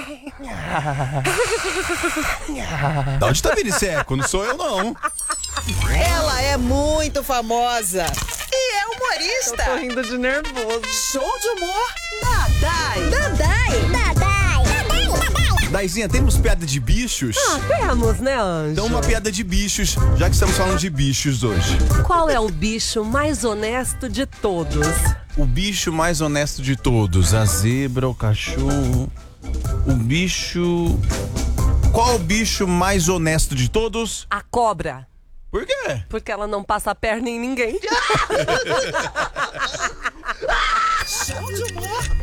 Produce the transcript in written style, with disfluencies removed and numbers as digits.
Da onde tá vindo esse eco? Não sou eu, não. Ela é muito famosa e é humorista. Tô rindo de nervoso. Show de humor, Dadai. Daizinha, temos piada de bichos? Temos, né, Anjo? Então uma piada de bichos, já que estamos falando de bichos hoje. Qual é o bicho mais honesto de todos? O bicho mais honesto de todos. A zebra, o cachorro. O bicho... Qual o bicho mais honesto de todos? A cobra. Por quê? Porque ela não passa a perna em ninguém. Show de humor,